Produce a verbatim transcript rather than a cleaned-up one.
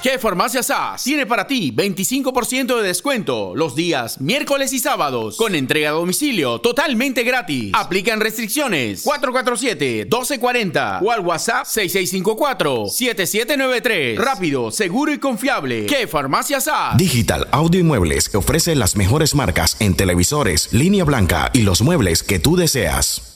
¿Qué Farmacia SAS tiene para ti veinticinco por ciento de descuento los días miércoles y sábados con entrega a domicilio totalmente gratis? Aplican restricciones. Cuatro cuatro siete, uno dos cuatro cero o al WhatsApp seis seis cinco cuatro, siete siete nueve tres. Rápido, seguro y confiable. ¿Qué Farmacia SAS? Digital Audio y Muebles, que ofrece las mejores marcas en televisores, línea blanca y los muebles que tú deseas.